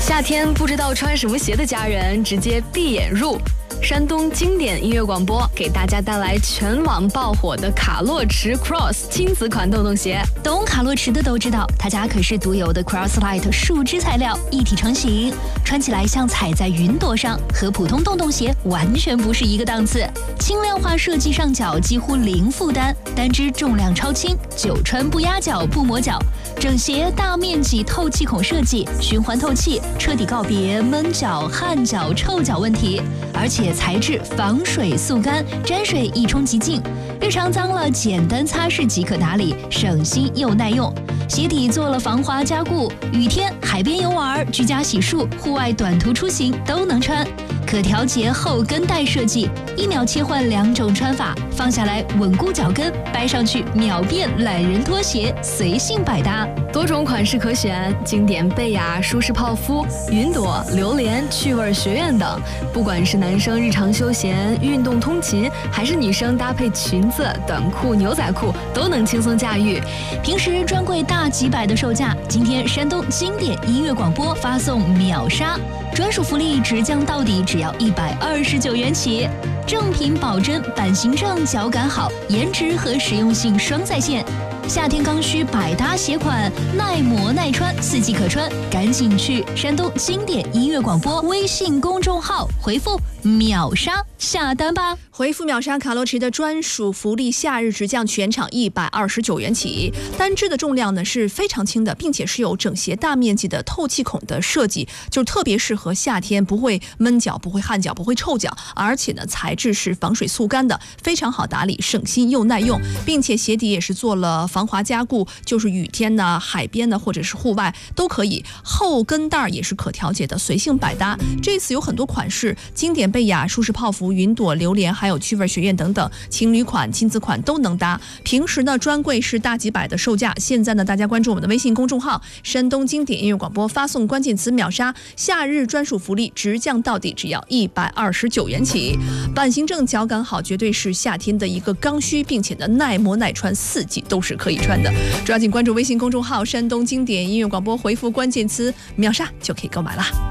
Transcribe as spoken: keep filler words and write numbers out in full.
夏天不知道穿什么鞋的家人，直接闭眼入。山东经典音乐广播给大家带来全网爆火的卡洛驰 Cross 亲子款洞洞鞋。 懂卡洛驰的都知道，他家可是独有的 Crosslight 树脂材料，一体成型，穿起来像踩在云朵上，和普通洞洞鞋完全不是一个档次。轻量化设计上脚几乎零负担，单只重量超轻，久穿不压脚不磨脚。整鞋大面积透气孔设计，循环透气，彻底告别闷脚、汗脚、臭脚问题，而且材质防水速干，沾水一冲即净，日常脏了简单擦拭即可打理，省心又耐用。鞋底做了防滑加固，雨天、海边游玩、居家洗漱、户外短途出行都能穿。可调节后跟带设计，一秒切换两种穿法，放下来稳固脚跟，掰上去秒变懒人拖鞋，随性百搭。 多种款式可选，经典贝雅、舒适泡芙、云朵、榴莲、趣味学院等。不管是男生日常休闲、运动通勤，还是女生搭配裙子、短裤、牛仔裤，都能轻松驾驭。 平时专柜大几百的售价，今天山东经典音乐广播发送秒杀，专属福利直降到底，只要一百二十九元起。正品保真，版型正，脚感好，颜值和实用性双在线。夏天刚需百搭鞋款，耐磨耐穿，四季可穿，赶紧去山东经典音乐广播微信公众号回复秒杀下单吧。 回复秒杀卡洛驰的专属福利，夏日直降全场一百二十九元起。单只的重量呢是非常轻的，并且是有整鞋大面积的透气孔的设计，就特别适合夏天，不会闷脚，不会汗脚，不会臭脚，而且呢材质是防水速干的，非常好打理，省心又耐用，并且鞋底也是做了防滑加固，就是雨天呢、海边呢或者是户外都可以。后跟带也是可调节的，随性百搭。这次有很多款式，经典贝雅、舒适泡芙、云朵、榴莲，还有趣味学院等等，情侣款、亲子款都能搭。平时呢专柜是大几百的售价，现在呢大家关注我们的微信公众号山东经典音乐广播，发送关键词秒杀，夏日专属福利直降到底，只要一百二十九元起。版型正，脚感好，绝对是夏天的一个刚需，并且呢耐磨耐穿，四季都是可以穿的。抓紧关注微信公众号山东经典音乐广播，回复关键词秒杀就可以购买了。